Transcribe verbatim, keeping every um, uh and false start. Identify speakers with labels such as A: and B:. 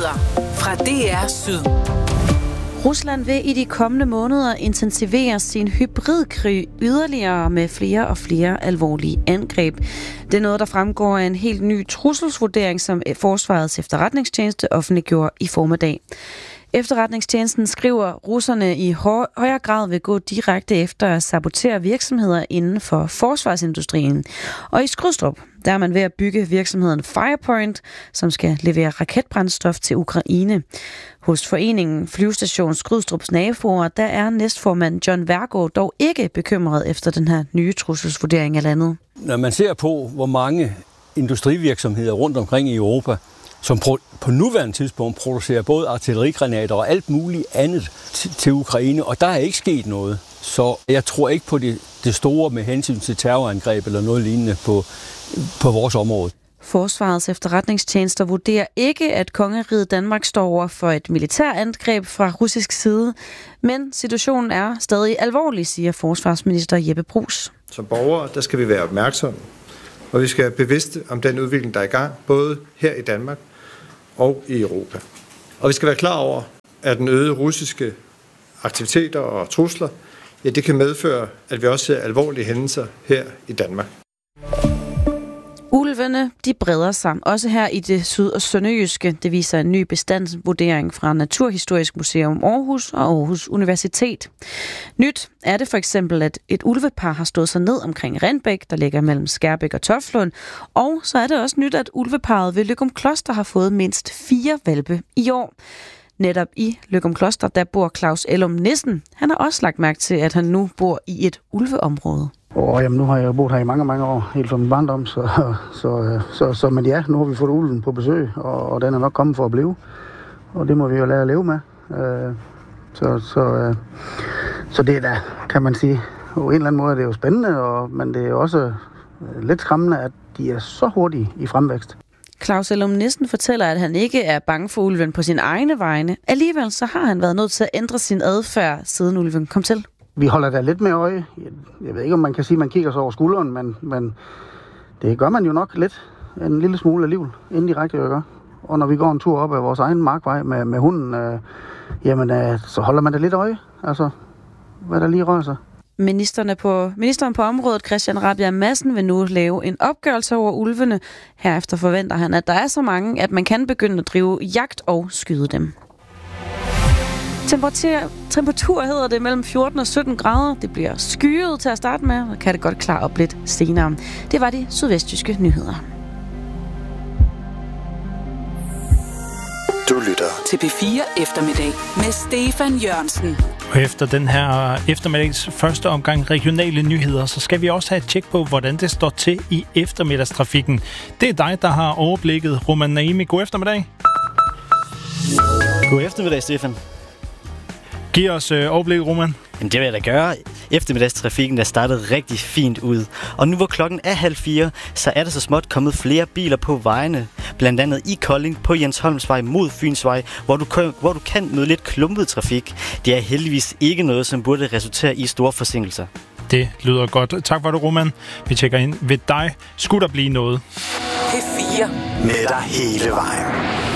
A: Nyheder fra D R Syd.
B: Rusland vil i de kommende måneder intensivere sin hybridkrig yderligere med flere og flere alvorlige angreb. Det er noget, der fremgår af en helt ny trusselsvurdering, som Forsvarets Efterretningstjeneste offentliggjorde i formiddag. Efterretningstjenesten skriver, at russerne i højere grad vil gå direkte efter at sabotere virksomheder inden for forsvarsindustrien. Og i Skrydstrup, der er man ved at bygge virksomheden Firepoint, som skal levere raketbrændstof til Ukraine. Hos foreningen Flyvestation Skrydstrups naboer, der er næstformand John Vergaard dog ikke bekymret efter den her nye trusselsvurdering af landet.
C: Når man ser på, hvor mange industrivirksomheder rundt omkring i Europa, som på nuværende tidspunkt producerer både artillerigranater og alt muligt andet til Ukraine, og der er ikke sket noget. Så jeg tror ikke på det, det store med hensyn til terrorangreb eller noget lignende på, på vores område.
B: Forsvarets Efterretningstjenester vurderer ikke, at kongeriget Danmark står over for et militærangreb fra russisk side, men situationen er stadig alvorlig, siger forsvarsminister Jeppe Bruus.
D: Som borgere, der skal vi være opmærksomme, og vi skal være bevidste om den udvikling, der er i gang, både her i Danmark og i Europa. Og vi skal være klar over, at den øgede russiske aktiviteter og trusler, ja, det kan medføre, at vi også ser alvorlige hændelser her i Danmark.
B: Ulvene, de breder sig, også her i det syd- og sønderjyske. Det viser en ny bestandsvurdering fra Naturhistorisk Museum Aarhus og Aarhus Universitet. Nyt er det for eksempel, at et ulvepar har stået sig ned omkring Rendbæk, der ligger mellem Skærbæk og Toftlund. Og så er det også nyt, at ulveparret ved Løgumkloster har fået mindst fire hvalpe i år. Netop i Løgumkloster, der bor Claus Ellum Nissen. Han har også lagt mærke til, at han nu bor i et ulveområde.
E: Og jamen, nu har jeg boet her i mange, mange år, helt fra min barndom, så, så, så, så men ja, nu har vi fået ulven på besøg, og, og den er nok kommet for at blive. Og det må vi jo lære at leve med. Øh, så, så, øh, så det er da, kan man sige, på en eller anden måde er det jo spændende, og, men det er også lidt skræmmende, at de er så hurtige i fremvækst.
B: Claus Ellum Nissen fortæller, at han ikke er bange for ulven på sin egne vegne. Alligevel så har han været nødt til at ændre sin adfærd, siden ulven kom til.
E: Vi holder da lidt med øje. Jeg ved ikke, om man kan sige, at man kigger sig over skulderen, men, men det gør man jo nok lidt. En lille smule alligevel, indirekte jo gør. Og når vi går en tur op ad vores egen markvej med, med hunden, øh, jamen, øh, så holder man da lidt øje. Altså, hvad der lige rører sig.
B: Ministerne på, ministeren på området, Christian Rabjerg Madsen, vil nu lave en opgørelse over ulvene. Herefter forventer han, at der er så mange, at man kan begynde at drive jagt og skyde dem. Temperatur, temperatur hedder det mellem fjorten og sytten grader. Det bliver skyet til at starte med, og kan det godt klare op lidt senere. Det var de sydvestjyske nyheder.
A: Du lytter til P fire Eftermiddag med Stefan Jørgensen.
F: Og efter den her eftermiddags første omgang regionale nyheder, så skal vi også have et tjek på, hvordan det står til i eftermiddagstrafikken. Det er dig, der har overblikket. Roman Naimi, god eftermiddag.
G: God eftermiddag, Stefan.
F: Giv os øh, overblik, Roman.
G: Jamen, det vil jeg da gøre. Eftermiddagstrafikken er startet rigtig fint ud. Og nu hvor klokken er halv fire, så er der så småt kommet flere biler på vejene. Blandt andet i Kolding på Jens Holmsvej mod Fynsvej, hvor du, kan, hvor du kan møde lidt klumpet trafik. Det er heldigvis ikke noget, som burde resultere i store forsinkelser.
F: Det lyder godt. Tak for det, Roman. Vi tjekker ind ved dig. Skulle der blive noget?
A: P fire med dig hele vejen.